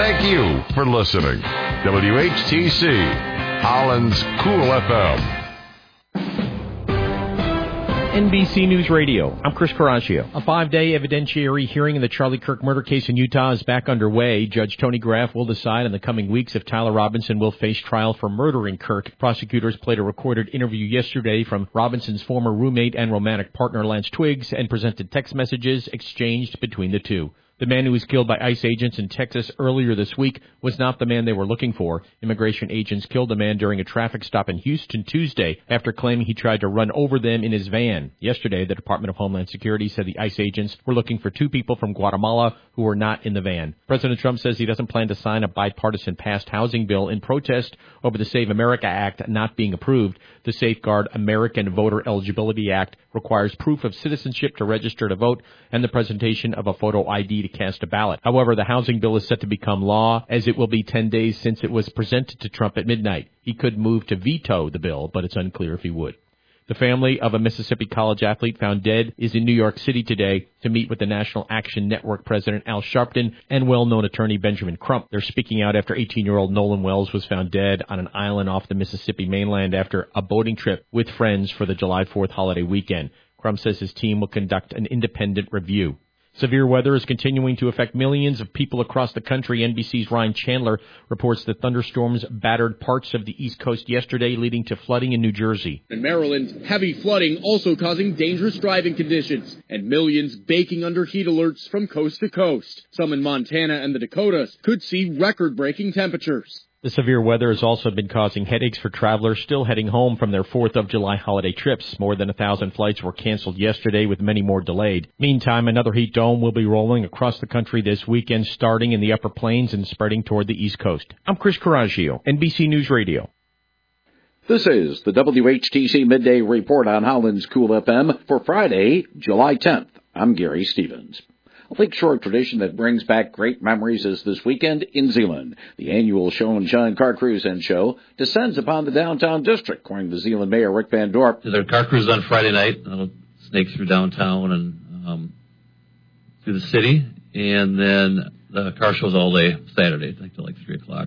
Thank you for listening. WHTC, Holland's Cool FM. NBC News Radio. I'm Chris Coraggio. A 5-day evidentiary hearing in the Charlie Kirk murder case in Utah is back underway. Judge Tony Graff will decide in the coming weeks if Tyler Robinson will face trial for murdering Kirk. Prosecutors played a recorded interview yesterday from Robinson's former roommate and romantic partner Lance Twiggs and presented text messages exchanged between the two. The man who was killed by ICE agents in Texas earlier this week was not the man they were looking for. Immigration agents killed a man during a traffic stop in Houston Tuesday after claiming he tried to run over them in his van. Yesterday, the Department of Homeland Security said the ICE agents were looking for 2 people from Guatemala who were not in the van. President Trump says he doesn't plan to sign a bipartisan passed housing bill in protest over the Save America Act not being approved. The Safeguard American Voter Eligibility Act requires proof of citizenship to register to vote and the presentation of a photo ID to cast a ballot. However, the housing bill is set to become law, as it will be 10 days since it was presented to Trump at midnight. He could move to veto the bill, but it's unclear if he would. The family of a Mississippi college athlete found dead is in New York City today to meet with the National Action Network president Al Sharpton and well-known attorney Benjamin Crump. They're speaking out after 18-year-old Nolan Wells was found dead on an island off the Mississippi mainland after a boating trip with friends for the July 4th holiday weekend. Crump says his team will conduct an independent review. Severe weather is continuing to affect millions of people across the country. NBC's Ryan Chandler reports that thunderstorms battered parts of the East Coast yesterday, leading to flooding in New Jersey. In Maryland, heavy flooding also causing dangerous driving conditions, and millions baking under heat alerts from coast to coast. Some in Montana and the Dakotas could see record-breaking temperatures. The severe weather has also been causing headaches for travelers still heading home from their 4th of July holiday trips. More than 1,000 flights were canceled yesterday, with many more delayed. Meantime, another heat dome will be rolling across the country this weekend, starting in the Upper Plains and spreading toward the East Coast. I'm Chris Coraggio, NBC News Radio. This is the WHTC Midday Report on Holland's Cool FM for Friday, July 10th. I'm Gary Stevens. A lakeshore tradition that brings back great memories is this weekend in Zeeland. The annual Show and Shine Car Cruise and Show descends upon the downtown district, according to Zeeland Mayor Rick Van Dorp. Their car cruise on Friday night. It'll snake through downtown and through the city, and then the car shows all day Saturday, till 3 o'clock.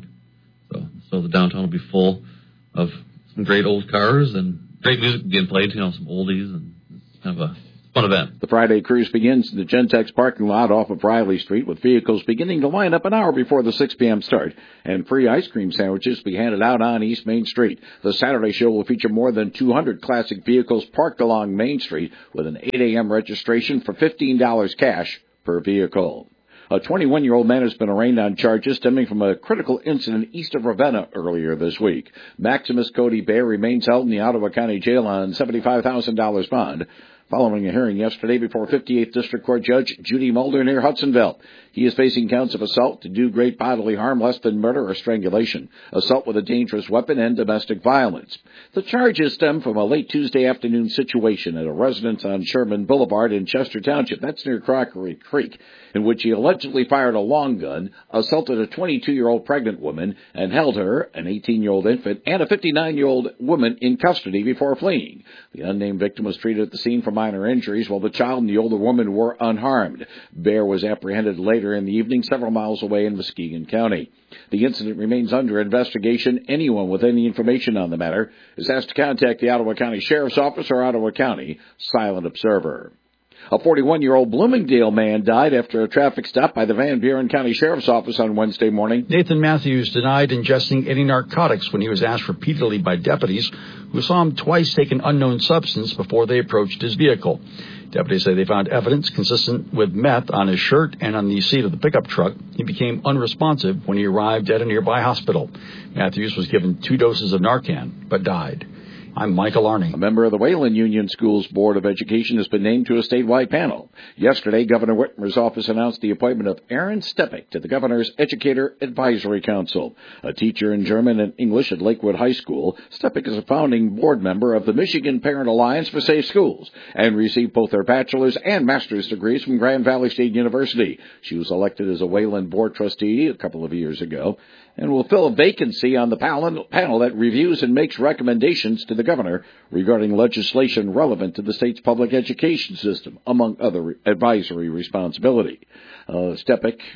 So the downtown will be full of some great old cars and great music being played, some oldies, and it's kind of a fun event. The Friday cruise begins in the Gentex parking lot off of Riley Street, with vehicles beginning to line up an hour before the 6 p.m. start, and free ice cream sandwiches will be handed out on East Main Street. The Saturday show will feature more than 200 classic vehicles parked along Main Street, with an 8 a.m. registration for $15 cash per vehicle. A 21-year-old man has been arraigned on charges stemming from a critical incident east of Ravenna earlier this week. Maximus Cody Bear remains held in the Ottawa County Jail on $75,000 bond, following a hearing yesterday before 58th District Court Judge Judy Mulder near Hudsonville. He is facing counts of assault to do great bodily harm less than murder or strangulation, assault with a dangerous weapon, and domestic violence. The charges stem from a late Tuesday afternoon situation at a residence on Sherman Boulevard in Chester Township, that's near Crockery Creek, in which he allegedly fired a long gun, assaulted a 22-year-old pregnant woman, and held her, an 18-year-old infant, and a 59-year-old woman in custody before fleeing. The unnamed victim was treated at the scene for minor injuries, while the child and the older woman were unharmed. Bear was apprehended later in the evening several miles away in Muskegon County. The incident remains under investigation. Anyone with any information on the matter is asked to contact the Ottawa County Sheriff's Office or Ottawa County Silent Observer. A 41-year-old Bloomingdale man died after a traffic stop by the Van Buren County Sheriff's Office on Wednesday morning. Nathan Matthews denied ingesting any narcotics when he was asked repeatedly by deputies who saw him twice take an unknown substance before they approached his vehicle. Deputies say they found evidence consistent with meth on his shirt and on the seat of the pickup truck. He became unresponsive when he arrived at a nearby hospital. Matthews was given 2 doses of Narcan, but died. I'm Michael Arney. A member of the Wayland Union Schools Board of Education has been named to a statewide panel. Yesterday, Governor Whitmer's office announced the appointment of Aaron Stepik to the Governor's Educator Advisory Council. A teacher in German and English at Lakewood High School, Stepik is a founding board member of the Michigan Parent Alliance for Safe Schools and received both her bachelor's and master's degrees from Grand Valley State University. She was elected as a Wayland board trustee a couple of years ago and will fill a vacancy on the panel that reviews and makes recommendations to the governor regarding legislation relevant to the state's public education system, among other advisory responsibility. Stepik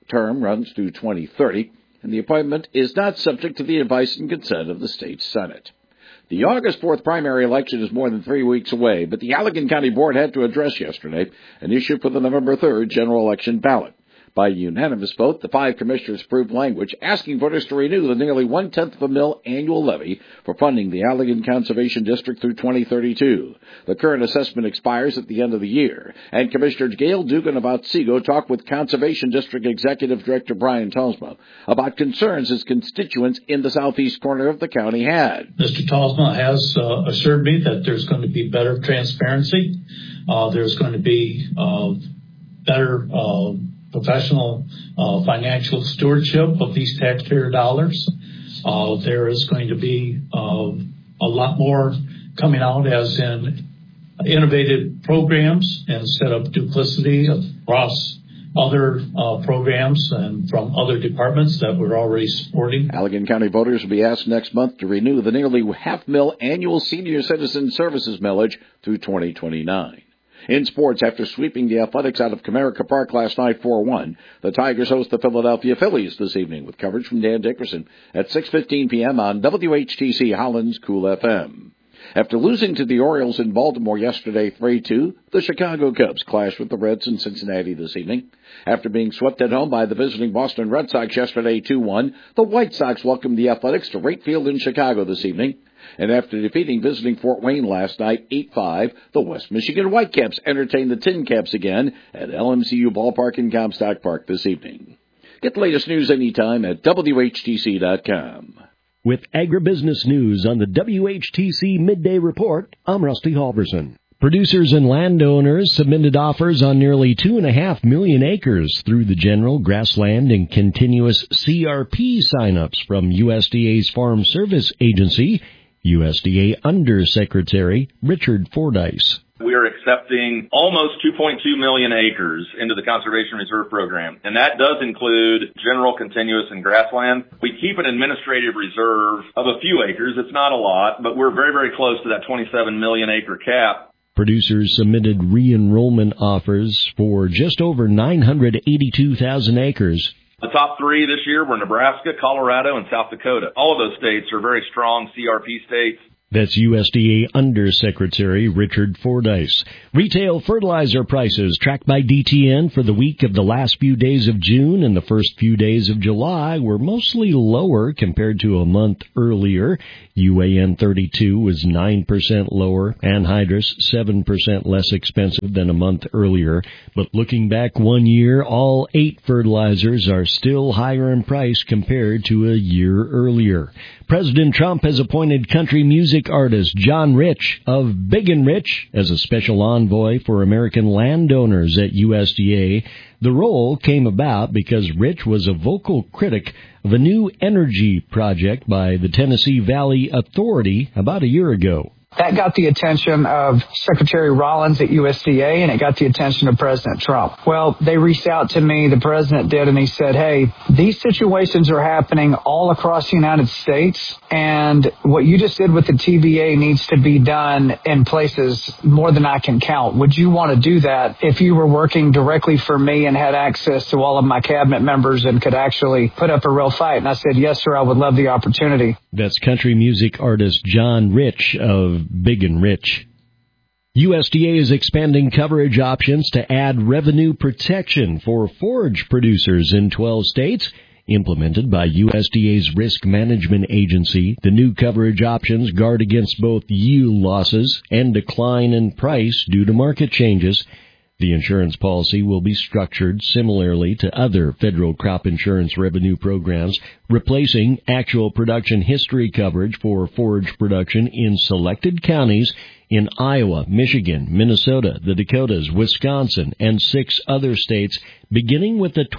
term runs through 2030, and the appointment is not subject to the advice and consent of the state Senate. The August 4th primary election is more than 3 weeks away, but the Allegan County Board had to address yesterday an issue for the November 3rd general election ballot. By unanimous vote, the 5 commissioners approved language asking voters to renew the nearly 1/10 of a mil annual levy for funding the Allegan Conservation District through 2032. The current assessment expires at the end of the year, and Commissioner Gail Dugan of Otsego talked with Conservation District Executive Director Brian Talsma about concerns his constituents in the southeast corner of the county had. Mr. Talsma has assured me that there's going to be better transparency. There's going to be better professional financial stewardship of these taxpayer dollars. There is going to be a lot more coming out as in innovative programs instead of duplicity across other programs and from other departments that we're already supporting. Allegan County voters will be asked next month to renew the nearly $500,000 annual senior citizen services millage through 2029. In sports, after sweeping the Athletics out of Comerica Park last night 4-1, the Tigers host the Philadelphia Phillies this evening with coverage from Dan Dickerson at 6:15 p.m. on WHTC Holland's Cool FM. After losing to the Orioles in Baltimore yesterday 3-2, the Chicago Cubs clash with the Reds in Cincinnati this evening. After being swept at home by the visiting Boston Red Sox yesterday 2-1, the White Sox welcomed the Athletics to Wright Field in Chicago this evening. And after defeating visiting Fort Wayne last night 8-5, the West Michigan Whitecaps entertained the Tin Caps again at LMCU Ballpark in Comstock Park this evening. Get the latest news anytime at WHTC.com. With agribusiness news on the WHTC Midday Report, I'm Rusty Halverson. Producers and landowners submitted offers on nearly 2.5 million acres through the general, grassland, and continuous CRP sign-ups from USDA's Farm Service Agency, USDA Undersecretary Richard Fordyce. We are accepting almost 2.2 million acres into the Conservation Reserve Program, and that does include general, continuous, and grassland. We keep an administrative reserve of a few acres. It's not a lot, but we're very, very close to that 27 million acre cap. Producers submitted re-enrollment offers for just over 982,000 acres. The top 3 this year were Nebraska, Colorado, and South Dakota. All of those states are very strong CRP states. That's USDA Undersecretary Richard Fordyce. Retail fertilizer prices tracked by DTN for the week of the last few days of June and the first few days of July were mostly lower compared to a month earlier. UAN 32 was 9% lower, anhydrous 7% less expensive than a month earlier. But looking back 1 year, all 8 fertilizers are still higher in price compared to a year earlier. President Trump has appointed country music artist John Rich of Big and Rich as a special envoy for American landowners at USDA. The role came about because Rich was a vocal critic of a new energy project by the Tennessee Valley Authority about a year ago. That got the attention of Secretary Rollins at USDA, and it got the attention of President Trump. Well, they reached out to me, the president did, and he said, hey, these situations are happening all across the United States, and what you just did with the TVA needs to be done in places more than I can count. Would you want to do that if you were working directly for me and had access to all of my cabinet members and could actually put up a real fight? And I said, yes, sir, I would love the opportunity. That's country music artist John Rich of Big and Rich. USDA is expanding coverage options to add revenue protection for forage producers in 12 states. Implemented by USDA's Risk Management Agency, the new coverage options guard against both yield losses and decline in price due to market changes. The insurance policy will be structured similarly to other federal crop insurance revenue programs, replacing actual production history coverage for forage production in selected counties in Iowa, Michigan, Minnesota, the Dakotas, Wisconsin, and 6 other states, beginning with the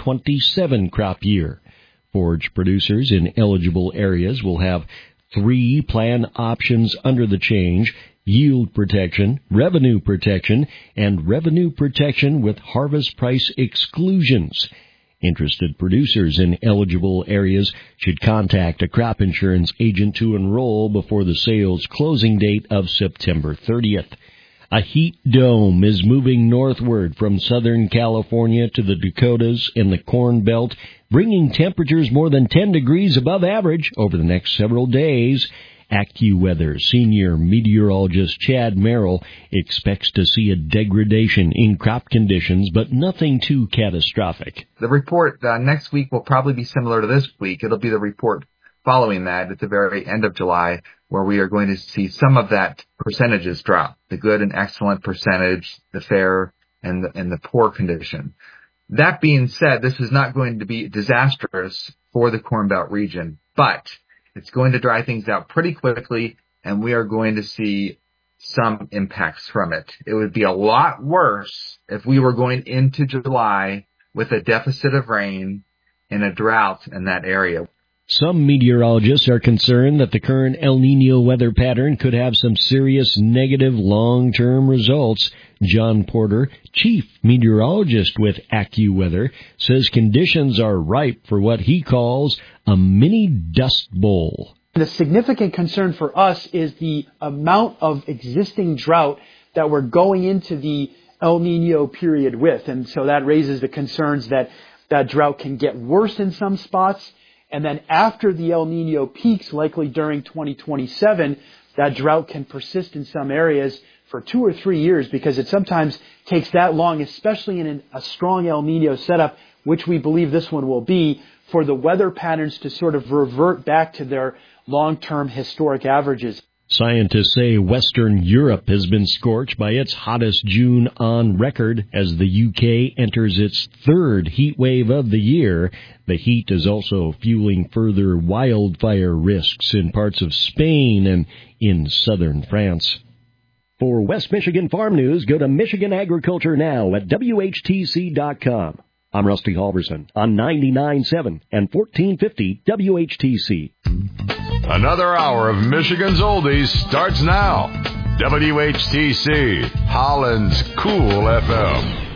2027 crop year. Forage producers in eligible areas will have 3 plan options under the change: yield protection, revenue protection, and revenue protection with harvest price exclusions. Interested producers in eligible areas should contact a crop insurance agent to enroll before the sales closing date of September 30th. A heat dome is moving northward from Southern California to the Dakotas and the Corn Belt, bringing temperatures more than 10 degrees above average over the next several days. AccuWeather senior meteorologist Chad Merrill expects to see a degradation in crop conditions, but nothing too catastrophic. The report next week will probably be similar to this week. It'll be the report following that at the very end of July, where we are going to see some of that percentages drop, the good and excellent percentage, the fair and the poor condition. That being said, this is not going to be disastrous for the Corn Belt region, but it's going to dry things out pretty quickly, and we are going to see some impacts from it. It would be a lot worse if we were going into July with a deficit of rain and a drought in that area. Some meteorologists are concerned that the current El Niño weather pattern could have some serious negative long-term results. John Porter, chief meteorologist with AccuWeather, says conditions are ripe for what he calls a mini dust bowl. The significant concern for us is the amount of existing drought that we're going into the El Niño period with. And so that raises the concerns that that drought can get worse in some spots. And then after the El Niño peaks, likely during 2027, that drought can persist in some areas for 2 or 3 years, because it sometimes takes that long, especially in a strong El Niño setup, which we believe this one will be, for the weather patterns to sort of revert back to their long-term historic averages. Scientists say Western Europe has been scorched by its hottest June on record as the UK enters its third heat wave of the year. The heat is also fueling further wildfire risks in parts of Spain and in southern France. For West Michigan Farm News, go to Michigan Agriculture Now at WHTC.com. I'm Rusty Halverson on 99.7 and 1450 WHTC. Another hour of Michigan's Oldies starts now. WHTC, Holland's Cool FM.